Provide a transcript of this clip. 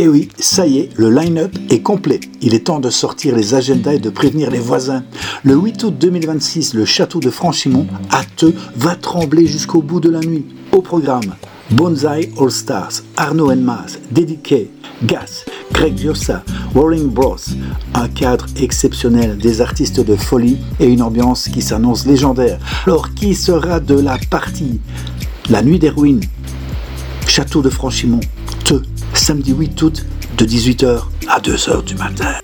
Et oui, ça y est, le line-up est complet. Il est temps de sortir les agendas et de prévenir les voisins. Le 8 août 2026, le château de Franchimont, à Theux, va trembler jusqu'au bout de la nuit. Au programme, Bonzai All Stars, Arnaud Mas, Dédiqué, Gas, Greg Diossa, Rolling Bros. Un cadre exceptionnel, des artistes de folie et une ambiance qui s'annonce légendaire. Alors qui sera de la partie? La nuit des ruines, château de Franchimont, Theux, samedi 8 août de 18h à 2h du matin.